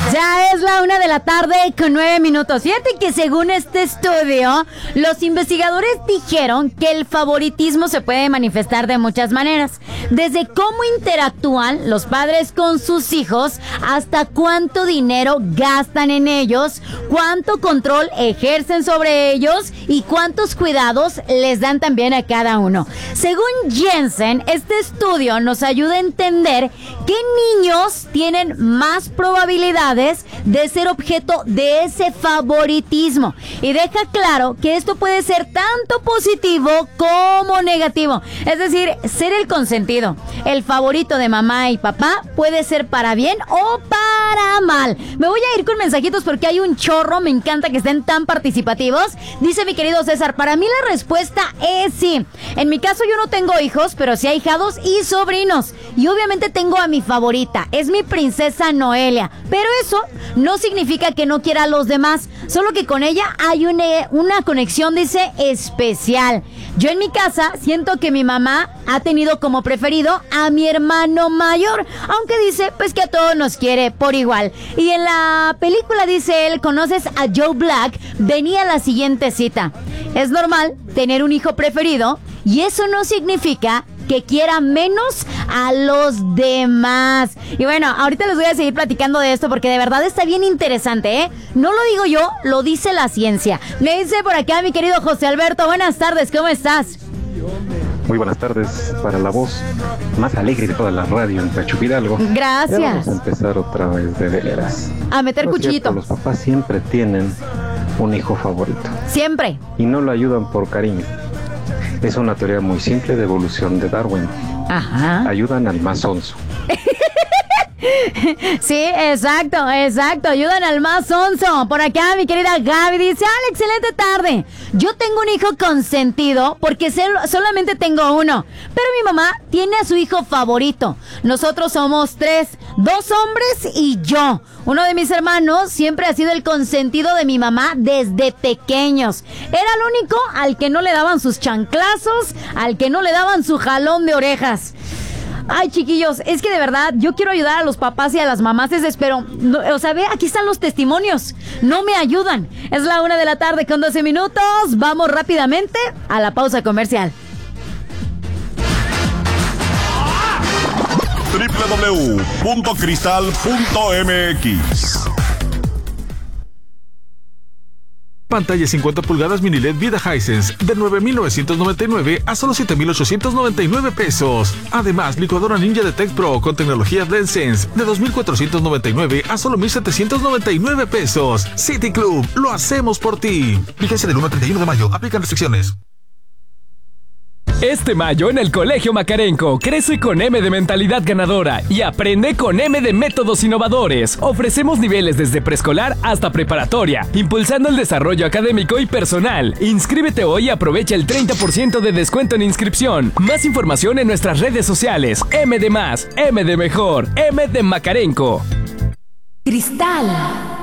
Ya es la 1:09 p.m. Fíjate que según este estudio, los investigadores dijeron que el favoritismo se puede manifestar de muchas maneras. Desde cómo interactúan los padres con sus hijos, hasta cuánto dinero gastan en ellos, cuánto control ejercen sobre ellos y cuántos cuidados les dan también a cada uno. Según Jensen, este estudio nos ayuda a entender qué niños tienen más probabilidades de ser objeto de ese favoritismo, y deja claro que esto puede ser tanto positivo como negativo. Es decir, ser el consentido, el favorito de mamá y papá, puede ser para bien o para mal. Me voy a ir con mensajitos porque hay un chorro. Me encanta que estén tan participativos. Dice mi querido César, para mí la respuesta es sí. En mi caso yo no tengo hijos, pero sí ahijados y sobrinos, y obviamente tengo a mi favorita, es mi princesa Noelia, pero eso no significa que no quiera a los demás, solo que con ella hay una conexión, dice, especial. Yo en mi casa siento que mi mamá ha tenido como preferido a mi hermano mayor, aunque dice pues que a todos nos quiere por igual. Y en la película, dice él, ¿conoces a Joe Black? Venía la siguiente cita: es normal tener un hijo preferido y eso no significa que quiera menos a los demás. Y bueno, ahorita les voy a seguir platicando de esto porque de verdad está bien interesante, ¿eh? No lo digo yo, lo dice la ciencia. Me dice por acá mi querido José Alberto, buenas tardes, ¿cómo estás? Muy buenas tardes para la voz más alegre de toda la radio en Pachuca Hidalgo. Gracias. Ya vamos a empezar otra vez de veras. A meter cuchillito. Los papás siempre tienen un hijo favorito. Siempre. Y no lo ayudan por cariño. Es una teoría muy simple de evolución de Darwin. Ajá. Ayudan al más sonso. Sí, exacto. Ayudan al más sonso. Por acá mi querida Gaby dice: ¡Hola, excelente tarde! Yo tengo un hijo consentido porque solamente tengo uno, pero mi mamá tiene a su hijo favorito. Nosotros somos 3, 2 hombres y yo. Uno de mis hermanos siempre ha sido el consentido de mi mamá desde pequeños. Era el único al que no le daban sus chanclazos, al que no le daban su jalón de orejas. Ay, chiquillos, es que de verdad yo quiero ayudar a los papás y a las mamás, pero no, o sea, ve, aquí están los testimonios, no me ayudan. Es la 1:12 p.m. Vamos rápidamente a la pausa comercial. www.cristal.mx. Pantalla 50 pulgadas mini LED Vida Hisense de 9,999 a solo 7,899 pesos. Además, licuadora Ninja Detect Pro con tecnología BlendSense de 2,499 a solo 1,799 pesos. City Club, lo hacemos por ti. Vigencia del 1 al 31 de mayo. Aplican restricciones. Este mayo en el Colegio Macarenco crece con M de mentalidad ganadora y aprende con M de métodos innovadores. Ofrecemos niveles desde preescolar hasta preparatoria, impulsando el desarrollo académico y personal. Inscríbete hoy y aprovecha el 30% de descuento en inscripción. Más información en nuestras redes sociales. M de más, M de mejor, M de Macarenco. Cristal.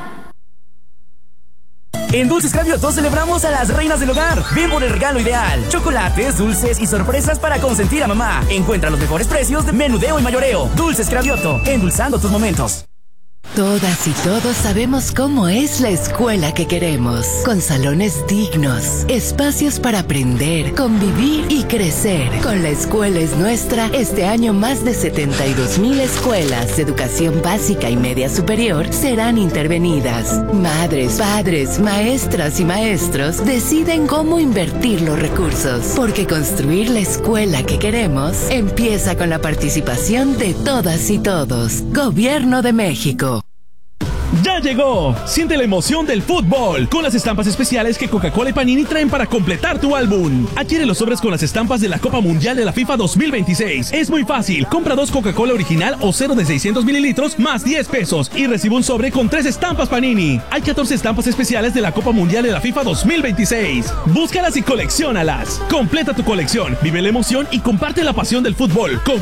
En Dulces Cravioto celebramos a las reinas del hogar. Ven por el regalo ideal. Chocolates, dulces y sorpresas para consentir a mamá. Encuentra los mejores precios de menudeo y mayoreo. Dulces Cravioto, endulzando tus momentos. Todas y todos sabemos cómo es la escuela que queremos, con salones dignos, espacios para aprender, convivir y crecer. Con La Escuela es Nuestra, este año más de 72,000 escuelas de educación básica y media superior serán intervenidas. Madres, padres, maestras y maestros deciden cómo invertir los recursos, porque construir la escuela que queremos empieza con la participación de todas y todos. Gobierno de México. ¡Ya llegó! Siente la emoción del fútbol con las estampas especiales que Coca-Cola y Panini traen para completar tu álbum. Adquiere los sobres con las estampas de la Copa Mundial de la FIFA 2026. Es muy fácil. Compra 2 Coca-Cola original o 0 de 600 mililitros más 10 pesos y recibe un sobre con 3 estampas Panini. Hay 14 estampas especiales de la Copa Mundial de la FIFA 2026. Búscalas y colecciónalas. Completa tu colección, vive la emoción y comparte la pasión del fútbol con